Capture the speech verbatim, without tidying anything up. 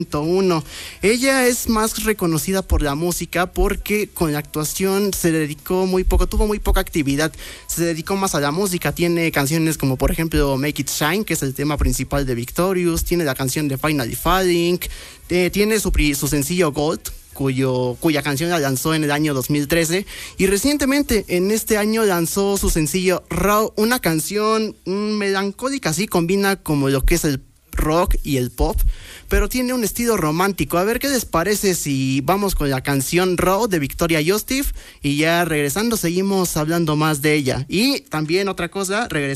Uno. Ella es más reconocida por la música porque con la actuación se dedicó muy poco, tuvo muy poca actividad, se dedicó más a la música. Tiene canciones como por ejemplo Make It Shine, que es el tema principal de Victorious, tiene la canción de Finally Falling, eh, tiene su, su sencillo Gold, Cuyo, cuya canción la lanzó en el año dos mil trece, y recientemente en este año lanzó su sencillo Raw, una canción mm, melancólica, así combina como lo que es el rock y el pop, pero tiene un estilo romántico. A ver qué les parece si vamos con la canción Raw de Victoria Justice, y ya regresando seguimos hablando más de ella. Y también otra cosa, regresando